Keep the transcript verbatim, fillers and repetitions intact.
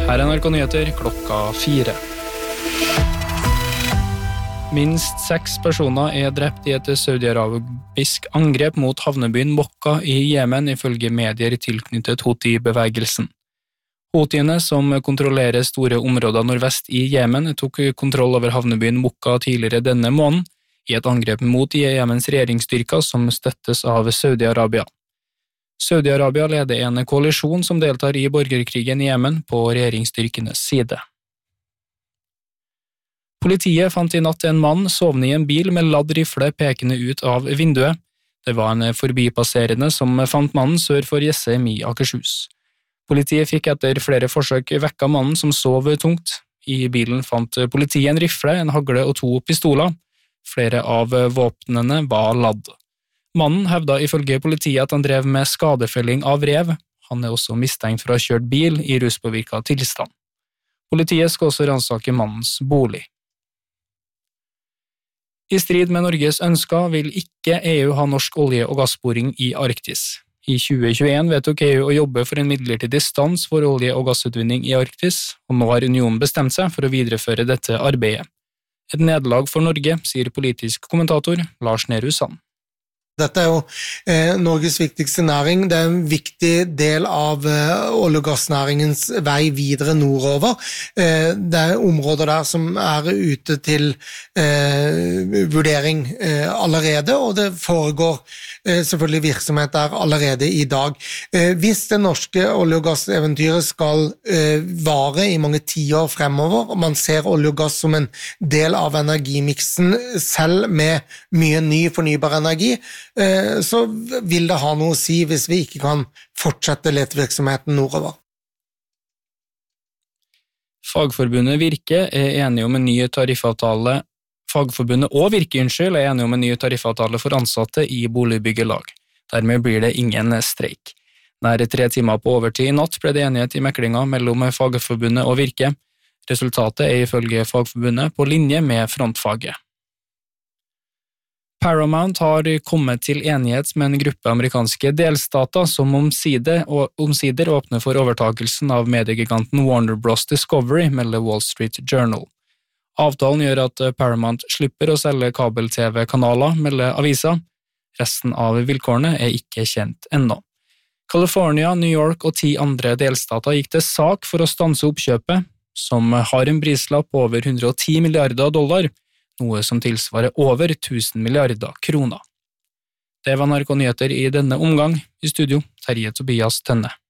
Her er N R K Nyheter klokka fire. Minst seks personer er drept i et saudi-arabisk angrep mot havnebyen Mokka i Jemen, ifølge medier tilknyttet Houthi-bevegelsen. Houthiene, som kontrollerer store områder nordvest i Jemen, tok kontroll over havnebyen Mokka tidligere denne måneden i et angrep mot Jemens regjeringsstyrker som støttes av Saudi-Arabia. Saudi-Arabia leder en koalisjon som deltar i borgerkrigen i Jemen på regjeringsstyrkenes side. Politiet fant i natt en mann sovende i en bil med ladd rifle pekende ut av vinduet. Det var en forbipasserende som fant mannen sør for Jessheim i Akershus. Politiet fikk etter flere forsøk vekka mannen som sov tungt. I bilen fant politiet en rifle, en hagle og to pistoler. Flere av våpnene var ladd. Mannen hevda ifølge politiet at han drev med skadefelling av rev. Han er også mistenkt for å ha kjørt bil i ruspåvirket tilstand. Politiet skal også ransake mannens bolig. I strid med Norges ønsker vil ikke E U ha norsk olje- og gassboring i Arktis. I tjue tjueen vedtok E U å jobbe for en midlertidig stans for olje- og gassutvinning i Arktis, og nå har unionen bestemt seg for å videreføre dette arbeidet. Et nederlag for Norge, sier politisk kommentator Lars Nehru Sand. Dette er jo eh, Norges viktigste næring. Det er en viktig del av eh, olje- og gassnæringens vei videre nordover. Eh, det er områder der som er ute til eh, vurdering eh, allerede, og det foregår eh, selvfølgelig virksomhet der allerede i dag. Eh, hvis det norske olje- og gasseventyret skal eh, vare i mange tiår fremover, og man ser olje og gass som en del av energimiksen selv med mye ny fornybar energi, så vil det ha noe å si hvis vi ikke kan fortsette letevirksomheten nordover. Fagforbundet Virke er enige om en ny tariffavtale. Fagforbundet og Virke, unnskyld, er enige om en ny tariffavtale for ansatte i boligbyggelag. Dermed blir det ingen streik. Nær tre timer på overtid i natt ble det enighet i meklinga mellom Fagforbundet og Virke. Resultatet er ifølge Fagforbundet på linje med frontfaget. Paramount har kommet til enighet med en gruppe amerikanske delstater som omsider, og omsider åpner for overtakelsen av mediegiganten Warner Bros. Discovery, melder Wall Street Journal. Avtalen gjør at Paramount slipper å selge kabel-T V-kanaler, melder avisa. Resten av vilkårene er ikke kjent ennå. California, New York og ti andre delstater gikk til sak for å stanse oppkjøpet, som har en prislapp på over hundre og ti milliarder dollar, noe som tilsvarer over tusen milliarder kroner. Det var N R K Nyheter i denne omgang. I studio, Terje Tobias Tønne.